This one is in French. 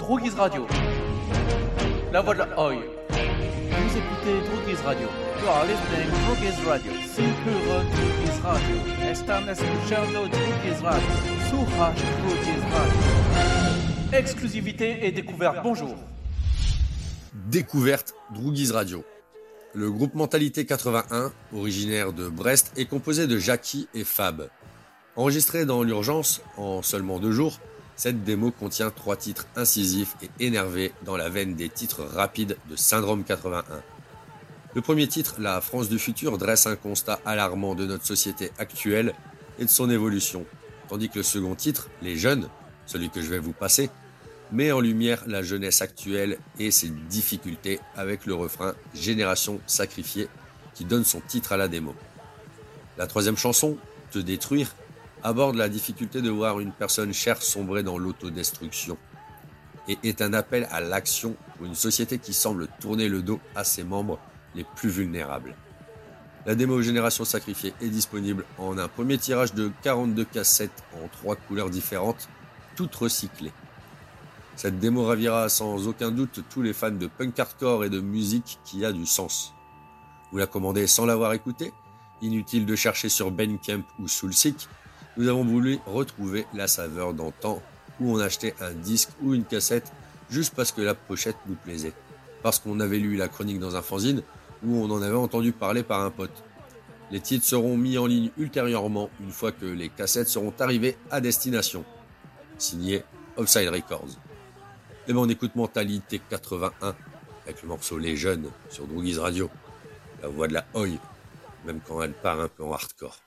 Droogies Radio. La voix de la Oi. Vous écoutez Droogies Radio. You are listening to Droogies Radio. Sin pure Droogies Radio. Están escuchando Droogies Radio. Słuchasz Droogies Radio. Exclusivité et découverte, bonjour. Découverte Droogies Radio. Le groupe Mentalité 81, originaire de Brest, est composé de Jackie et Fab. Enregistré dans l'urgence en seulement 2 jours, cette démo contient 3 titres incisifs et énervés dans la veine des titres rapides de Syndrome 81. Le premier titre, La France du futur, dresse un constat alarmant de notre société actuelle et de son évolution, tandis que le second titre, Les Jeunes, celui que je vais vous passer, met en lumière la jeunesse actuelle et ses difficultés avec le refrain « Génération sacrifiée » qui donne son titre à la démo. La troisième chanson, « Te détruire », aborde la difficulté de voir une personne chère sombrer dans l'autodestruction et est un appel à l'action pour une société qui semble tourner le dos à ses membres les plus vulnérables. La démo Génération Sacrifiée est disponible en un premier tirage de 42 cassettes en 3 couleurs différentes, toutes recyclées. Cette démo ravira sans aucun doute tous les fans de punk hardcore et de musique qui a du sens. Vous la commandez sans l'avoir écoutée ? Inutile de chercher sur Bandcamp ou Soulseek, nous avons voulu retrouver la saveur d'antan où on achetait un disque ou une cassette juste parce que la pochette nous plaisait, parce qu'on avait lu la chronique dans un fanzine ou on en avait entendu parler par un pote. Les titres seront mis en ligne ultérieurement une fois que les cassettes seront arrivées à destination. Signé Offside Records. Et ben on écoute Mentalité 81 avec le morceau Les Jeunes sur Droogies Radio. La voix de la Oi, même quand elle part un peu en hardcore.